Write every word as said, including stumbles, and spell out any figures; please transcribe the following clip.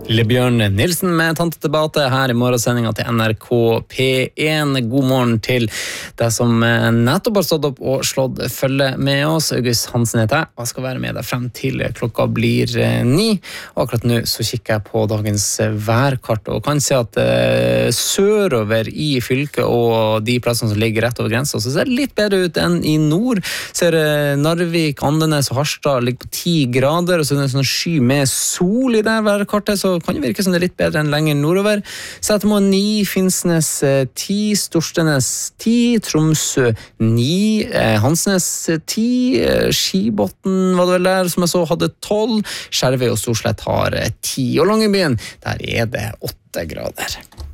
Lillebjørn Nilsen med Tante til Bate her i morgensendingen til N R K P en. God morgen til deg som nettopp har stått opp og slått følge med oss. August Hansen heter jeg, og jeg skal være med deg frem til klokka blir ni. Og akkurat nå så kikker jeg på dagens værkart og kan se at eh, sørover i fylket og de plassene som ligger rett over grensen, så ser det litt bedre ut enn i nord. Ser eh, Narvik, Andenes og Harstad ligger på ti grader, og så er det en sånn sky med sol i det værkartet, så kan det virke som det er litt bedre enn lenger nordover. Setermoen ni, Finnsnes ti, Storstenes ti, Tromsø ni, eh, Hansnes ti, eh, Skibotn var det vel der som jeg så hadde tolv, Skjervøy og Storslett har ti, og Longyearbyen, der er det åtte grader.